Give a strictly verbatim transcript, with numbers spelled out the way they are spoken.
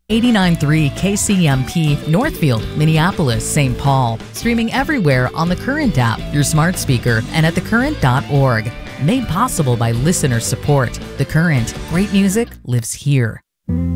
eighty-nine point three K C M P, Northfield, Minneapolis, Saint Paul. Streaming everywhere on the Current app, your smart speaker, and at the current dot org. Made possible by listener support. The Current. Great music lives here.